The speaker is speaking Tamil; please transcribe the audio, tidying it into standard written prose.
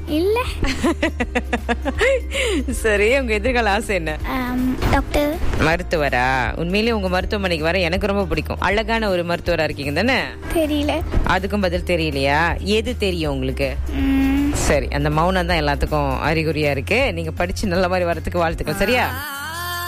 இல்ல. சரி, உங்க எதிர்கால ஆசை என்ன? டாக்டர். மருத்துவரா? உண்மையிலேயே உங்க மருத்துவமனைக்கு வர எனக்கு ரொம்ப பிடிக்கும். அழகான ஒரு மருத்துவரா இருக்கீங்க தானே? தெரியல. அதுக்கும் பதில் தெரியலையா? எது தெரியும் உங்களுக்கு? சரி, அந்த மௌனம் தான் எல்லாத்துக்கும் அறிகுறியா இருக்கு. நீங்க படிச்சு நல்ல மாதிரி வரதுக்கு வாழ்த்துக்கள். சரியா?